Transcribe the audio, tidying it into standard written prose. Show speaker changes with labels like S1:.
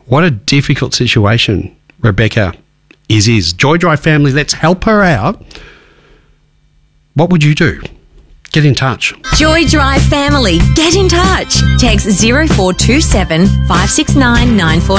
S1: What a difficult situation Rebecca is. Joy Drive family, let's help her out. What would you do? Get in touch.
S2: Joy Drive family, get in touch. Text 0427 569 949.